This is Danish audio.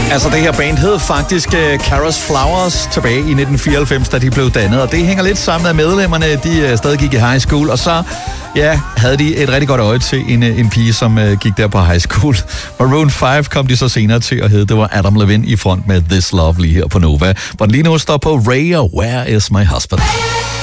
Altså, det her band hed faktisk Kara's Flowers tilbage i 1994, da de blev dannet. Og det hænger lidt sammen med, at medlemmerne, de stadig gik i high school. Og så, ja, havde de et rigtig godt øje til en pige, som gik der på high school. Maroon 5 kom de så senere til at hedde. Det var Adam Levine i front med This Love lige her på Nova. Hvor den lige nu står på Ray og Where Is My Husband.